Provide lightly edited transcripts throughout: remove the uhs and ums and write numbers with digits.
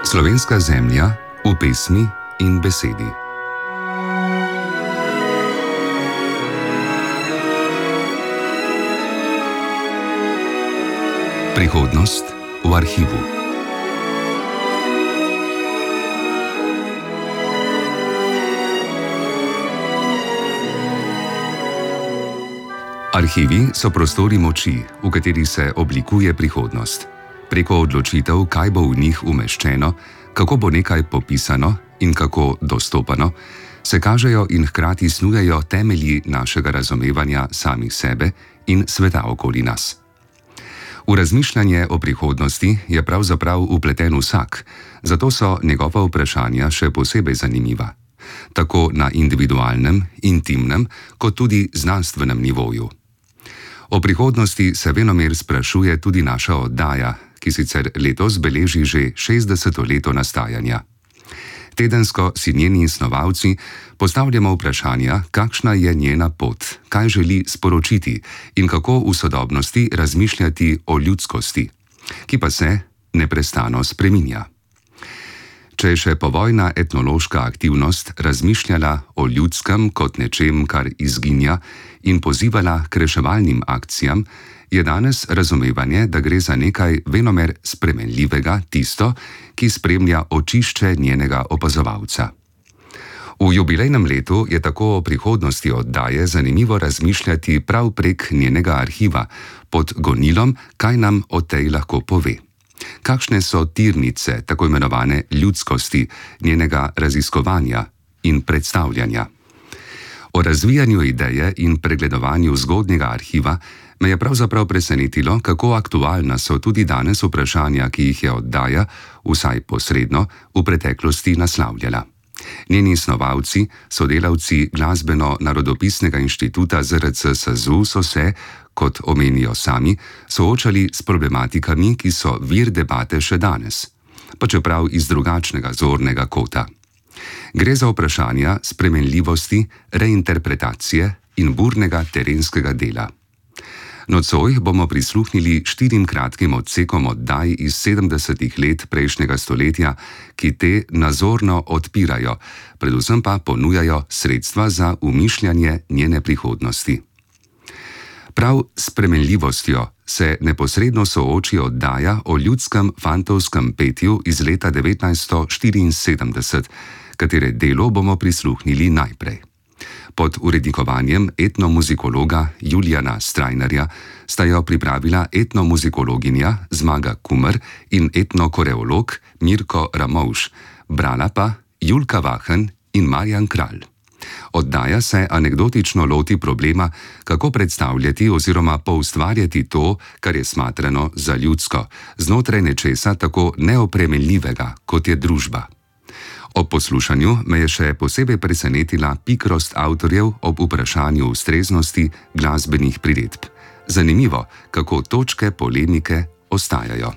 Slovenska zemlja v pesmi in besedi. Prihodnost v arhivu. Arhivi so prostori moči, v katerih se oblikuje prihodnost. Preko odločitev, kaj bo v njih umeščeno, kako bo nekaj popisano in kako dostopano, se kažejo in hkrati snujejo temelji našega razumevanja samih sebe in sveta okoli nas. V razmišljanje o prihodnosti je pravzaprav vpleten vsak, zato so njegova vprašanja še posebej zanimiva, tako na individualnem, intimnem, kot tudi znanstvenem nivoju. O prihodnosti se venomer sprašuje tudi naša oddaja, ki sicer letos beleži že 60. leto nastajanja. Tedensko si njeni snovalci postavljamo vprašanja, kakšna je njena pot, kaj želi sporočiti in kako v sodobnosti razmišljati o ljudskosti, ki pa se neprestano spreminja. Če je še povojna etnološka aktivnost razmišljala o ljudskem kot nečem, kar izginja in pozivala k reševalnim akcijam, je danes razumevanje, da gre za nekaj venomer spremenljivega, tisto, ki spremlja očišče njenega opazovalca. V jubilejnem letu je tako o prihodnosti oddaje zanimivo razmišljati prav prek njenega arhiva, pod gonilom, kaj nam o tej lahko pove. Kakšne so tirnice tako imenovane ljudskosti, njenega raziskovanja in predstavljanja? O razvijanju ideje in pregledovanju zgodnjega arhiva me je pravzaprav presenetilo, kako aktualna so tudi danes vprašanja, ki jih je oddaja, vsaj posredno, v preteklosti naslavljala. Njeni snovalci, sodelavci Glasbeno-narodopisnega inštituta ZRC SAZU so se, kot omenijo sami, soočali s problematikami, ki so vir debate še danes, pa čeprav iz drugačnega zornega kota. Gre za vprašanja spremenljivosti, reinterpretacije in burnega terenskega dela. Nocoj bomo prisluhnili 4 kratkim odsekom oddaj iz 70. let prejšnjega stoletja, ki te nazorno odpirajo, predvsem pa ponujajo sredstva za umišljanje njene prihodnosti. Prav s spremenljivostjo se neposredno sooči oddaja o ljudskem fantovskem petju iz leta 1974, katere delo bomo prisluhnili najprej. Pod urednikovanjem etnomuzikologa Julijana Strajnarja sta jo pripravila etnomuzikologinja Zmaga Kumer in etnokoreolog Mirko Ramovš, brala pa Julka Vahen in Marjan Kralj. Oddaja se anekdotično loti problema, kako predstavljati oziroma poustvarjati to, kar je smatrano za ljudsko, znotraj nečesa tako neopremeljivega, kot je družba. Ob poslušanju me je še posebej presenetila pikrost avtorjev ob vprašanju ustreznosti glasbenih priredb. Zanimivo, kako točke polemike ostajajo.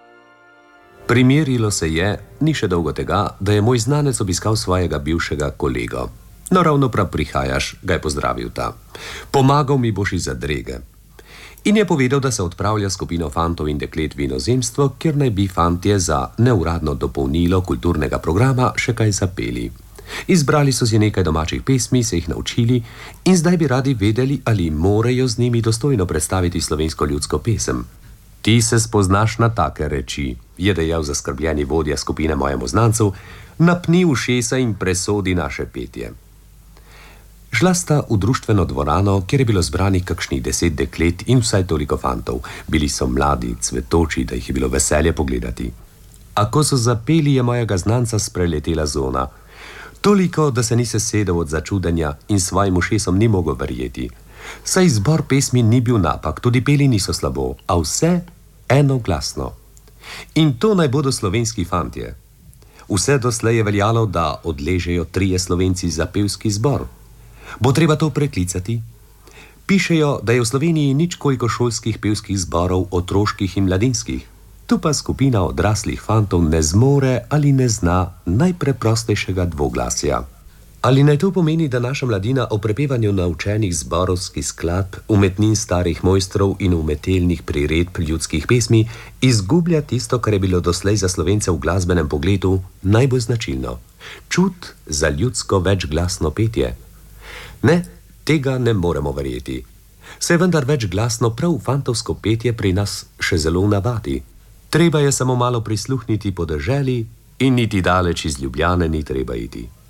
Primerilo se je, ni še dolgo tega, da je moj znanec obiskal svojega bivšega kolego. No, ravno prav prihajaš, ga je pozdravil ta. Pomagal mi boš iz zadrege. In je povedal, da se odpravlja skupino fantov in deklet v inozemstvo, kjer naj bi fantje za neuradno dopolnilo kulturnega programa še kaj zapeli. Izbrali so si nekaj domačih pesmi, se jih naučili in zdaj bi radi vedeli, ali morejo z njimi dostojno predstaviti slovensko ljudsko pesem. Ti se spoznaš na take reči, je dejal zaskrbljeni vodja skupine mojemu znancu, napni ušesa in presodi naše petje. Šla sta v društveno dvorano, kjer je bilo zbranih kakšnih 10 deklet in vsaj toliko fantov. Bili so mladi, cvetoči, da jih je bilo veselje pogledati. A ko so zapeli, je mojega znanca spreletela zona. Toliko, da se ni sesedel od začudenja in svojim ušesom ni mogel verjeti. Saj zbor pesmi ni bil napak, tudi peli niso slabo, a vse enoglasno. In to naj bodo slovenski fantje. Vse doslej je veljalo, da odležejo 3 Slovenci za pevski zbor. Bo treba to preklicati? Pišejo, da je v Sloveniji nič koliko šolskih pevskih zborov, otroških in mladinskih. Tu pa skupina odraslih fantov ne zmore ali ne zna najpreprostejšega dvoglasja. Ali naj to pomeni, da naša mladina o prepevanju naučenih zborovskih skladb, umetnin starih mojstrov in umetelnih priredb ljudskih pesmi izgublja tisto, kar je bilo doslej za Slovence v glasbenem pogledu najbolj značilno? Čut za ljudsko večglasno petje? Ne, tega ne moremo verjeti. Se vendar večglasno prav fantovsko petje pri nas še zelo navadi. Treba je samo malo prisluhniti po deželi in niti daleč iz Ljubljane ni treba iti.